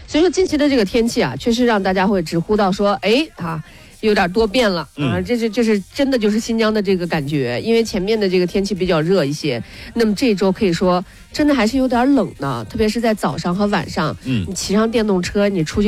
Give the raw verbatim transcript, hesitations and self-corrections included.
所以说近期的这个天气啊，确实让大家会直呼到说，哎啊。有点多变了啊，这是这是真的就是新疆的这个感觉，因为前面的这个天气比较热一些，那么这周可以说真的还是有点冷呢，特别是在早上和晚上，嗯，你骑上电动车，你出去。